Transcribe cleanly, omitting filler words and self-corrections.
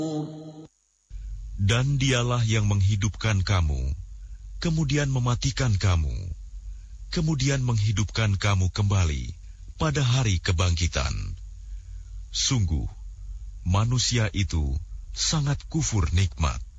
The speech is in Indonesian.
Dan dialah yang menghidupkan kamu, kemudian mematikan kamu, kemudian menghidupkan kamu kembali pada hari kebangkitan. Sungguh, manusia itu sangat kufur nikmat.